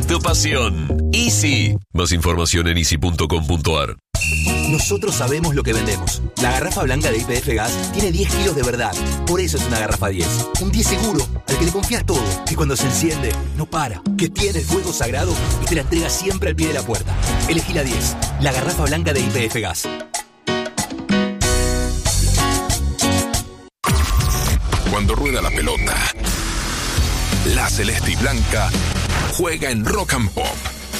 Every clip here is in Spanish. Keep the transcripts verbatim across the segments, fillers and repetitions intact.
tu pasión. Easy. Más información en easy punto com punto ar. Nosotros sabemos lo que vendemos. La garrafa blanca de Y P F Gas tiene diez kilos de verdad. Por eso es una garrafa diez. Un diez seguro, al que le confías todo. Que cuando se enciende, no para. Que tiene el fuego sagrado y te la entrega siempre al pie de la puerta. Elegí la diez. La garrafa blanca de Y P F Gas. Cuando rueda la pelota, la celeste y blanca juega en Rock and Pop.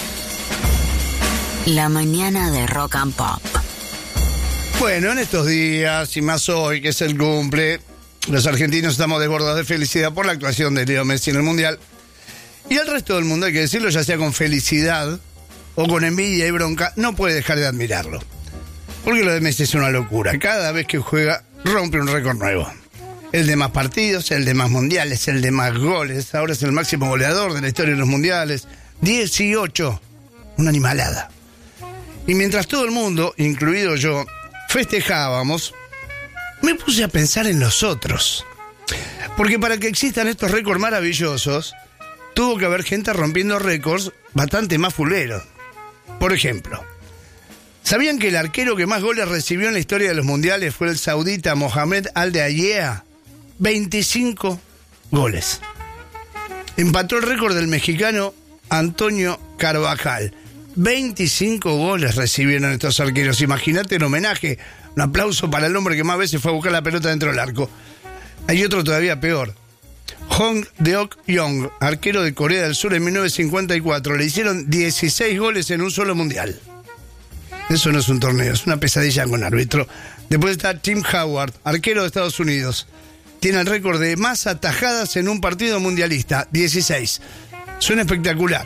La mañana de Rock and Pop. Bueno, en estos días, y más hoy, que es el cumple, los argentinos estamos desbordados de felicidad por la actuación de Leo Messi en el Mundial. Y el resto del mundo, hay que decirlo, ya sea con felicidad o con envidia y bronca, no puede dejar de admirarlo. Porque lo de Messi es una locura. Cada vez que juega, rompe un récord nuevo. El de más partidos, el de más mundiales, el de más goles. Ahora es el máximo goleador de la historia de los mundiales. dieciocho. Una animalada. Y mientras todo el mundo, incluido yo, festejábamos, me puse a pensar en los otros. Porque para que existan estos récords maravillosos, tuvo que haber gente rompiendo récords bastante más fuleros. Por ejemplo, ¿sabían que el arquero que más goles recibió en la historia de los mundiales fue el saudita Mohamed Al-Deayea? veinticinco goles. Empató el récord del mexicano Antonio Carvajal. veinticinco goles recibieron estos arqueros. Imagínate el homenaje. Un aplauso para el hombre que más veces fue a buscar la pelota dentro del arco. Hay otro todavía peor. Hong Deok-yong, arquero de Corea del Sur en mil novecientos cincuenta y cuatro. Le hicieron dieciséis goles en un solo mundial. Eso no es un torneo, es una pesadilla con árbitro. Después está Tim Howard, arquero de Estados Unidos. Tiene el récord de más atajadas en un partido mundialista, dieciséis. Suena espectacular.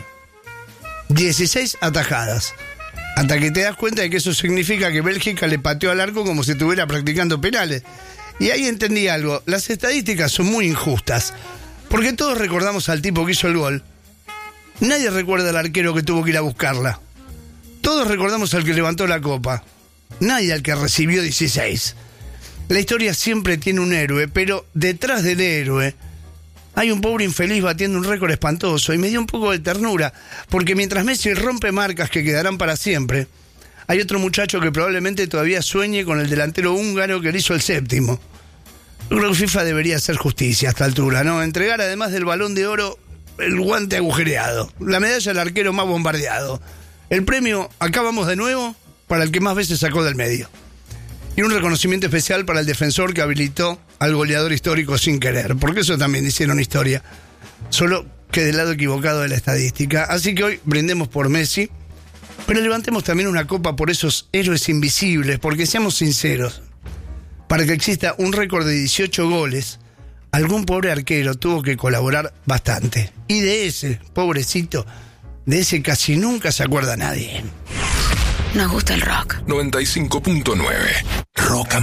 dieciséis atajadas. Hasta que te das cuenta de que eso significa que Bélgica le pateó al arco como si estuviera practicando penales. Y ahí entendí algo. Las estadísticas son muy injustas. Porque todos recordamos al tipo que hizo el gol. Nadie recuerda al arquero que tuvo que ir a buscarla. Todos recordamos al que levantó la copa. Nadie al que recibió dieciséis. La historia siempre tiene un héroe, pero detrás del héroe hay un pobre infeliz batiendo un récord espantoso. Y me dio un poco de ternura, porque mientras Messi rompe marcas que quedarán para siempre, hay otro muchacho que probablemente todavía sueñe con el delantero húngaro que le hizo el séptimo. Yo creo que FIFA debería hacer justicia a esta altura, ¿no? Entregar además del Balón de Oro el guante agujereado, la medalla al arquero más bombardeado. El premio, acá vamos de nuevo, para el que más veces sacó del medio. Y un reconocimiento especial para el defensor que habilitó al goleador histórico sin querer, porque eso también hicieron historia, solo que del lado equivocado de la estadística. Así que hoy brindemos por Messi, pero levantemos también una copa por esos héroes invisibles, porque seamos sinceros, para que exista un récord de dieciocho goles, algún pobre arquero tuvo que colaborar bastante. Y de ese, pobrecito, de ese casi nunca se acuerda nadie. Nos gusta el rock. noventa y cinco punto nueve. Rock and